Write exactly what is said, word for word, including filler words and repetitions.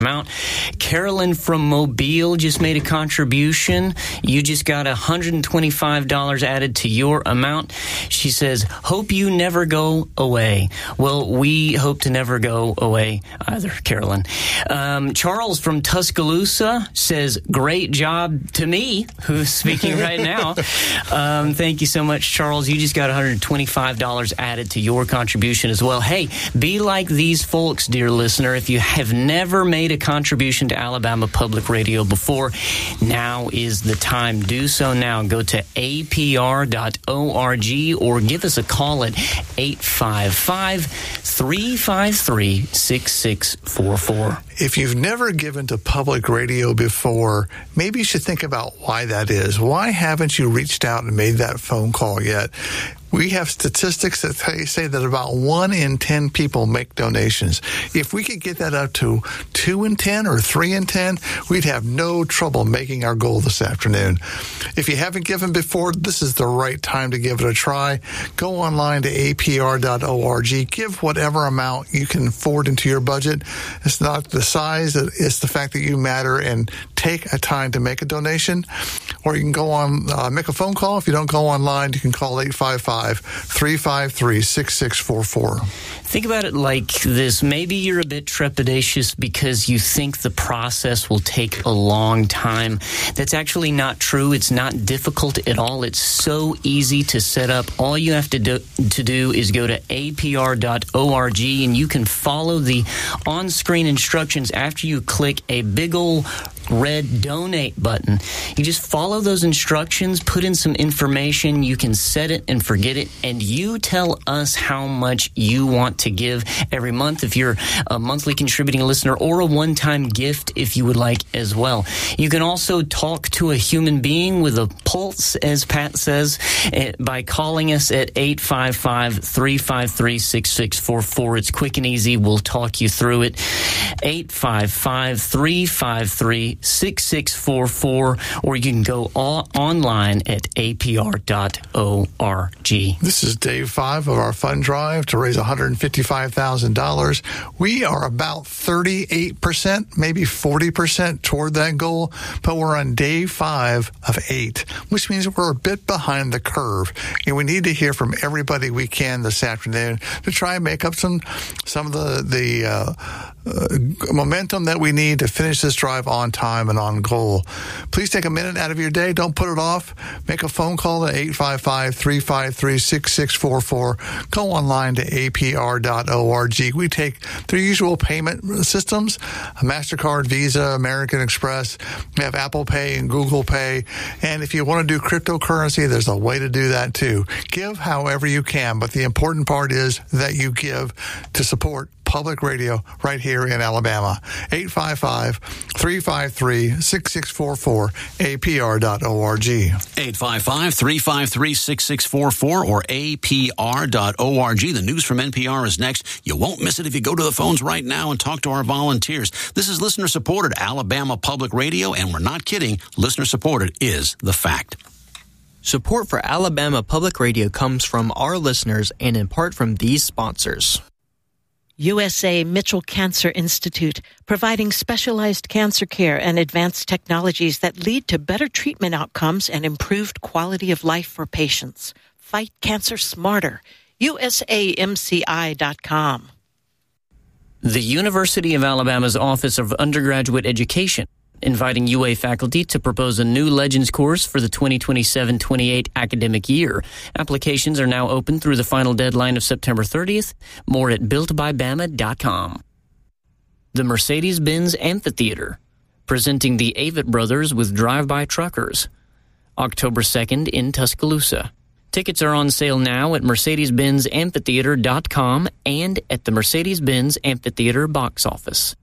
amount. Carolyn from Mobile just made a contribution. You just got one hundred twenty-five dollars added to your amount. She says, hope you never go away. Well, we hope to never go away either, Carolyn. Um, Charles from Tuscaloosa says, great job to me, who's speaking right now. Um, thank you so much, Charles. You just got one hundred twenty-five dollars added to your contribution as well. Hey, be like these folks, dear listener. If you have never made a contribution to Alabama Public Radio before, now is the time. Do so now. Go to A P R dot org or give us a call at eight five five, three five three, six six four four. If you've never given to public radio before, maybe you should think about why that is. Why haven't you reached out and made that phone call yet? We have statistics that say that about one in ten people make donations. If we could get that up to two in ten or three in ten, we'd have no trouble making our goal this afternoon. If you haven't given before, this is the right time to give it a try. Go online to A P R dot org. Give whatever amount you can afford into your budget. It's not the size, it's the fact that you matter, and take a time to make a donation. Or you can go on, uh, make a phone call. If you don't go online, you can call eight five five, three five three, six six four four. Think about it like this. Maybe you're a bit trepidatious because you think the process will take a long time. That's actually not true. It's not difficult at all. It's so easy to set up. All you have to do, to do is go to A P R dot org, and you can follow the on-screen instructions after you click a big ol' red donate button. You just follow those instructions, put in some information, you can set it and forget it, and you tell us how much you want to give every month if you're a monthly contributing listener, or a one-time gift if you would like as well. You can also talk to a human being with a pulse, as Pat says, by calling us at eight five five, three five three, six six four four. It's quick and easy. We'll talk you through it. eight five five, three five three, six six four four, or you can go all online at A P R dot org. This is day five of our fund drive to raise one hundred fifty-five thousand dollars. We are about thirty-eight percent, maybe forty percent toward that goal, but we're on day five of eight, which means we're a bit behind the curve. And we need to hear from everybody we can this afternoon to try and make up some some of the, the uh, uh, momentum that we need to finish this drive on time and on goal. Please take a minute out of your day. Don't put it off. Make a phone call at eight five five, three five three, six six four four. Go online to A P R dot org. We take the usual payment systems, MasterCard, Visa, American Express. We have Apple Pay and Google Pay. And if you want to do cryptocurrency, there's a way to do that too. Give however you can, but the important part is that you give to support public radio right here in Alabama. eight five five, three five three, six six four four, A P R dot org. eight five five, three five three, six six four four or A P R dot org. The news from N P R is next. You won't miss it if you go to the phones right now and talk to our volunteers. This is listener-supported Alabama Public Radio, and we're not kidding. Listener-supported is the fact. Support for Alabama Public Radio comes from our listeners and in part from these sponsors. U S A Mitchell Cancer Institute, providing specialized cancer care and advanced technologies that lead to better treatment outcomes and improved quality of life for patients. Fight cancer smarter. U S A M C I dot com. The University of Alabama's Office of Undergraduate Education inviting U A faculty to propose a new Legends course for the twenty twenty-seven twenty-eight academic year. Applications are now open through the final deadline of September thirtieth. More at built by bama dot com. The Mercedes-Benz Amphitheater, presenting the Avett Brothers with Drive-By Truckers, October second in Tuscaloosa. Tickets are on sale now at mercedes benz amphitheater dot com and at the Mercedes-Benz Amphitheater box office.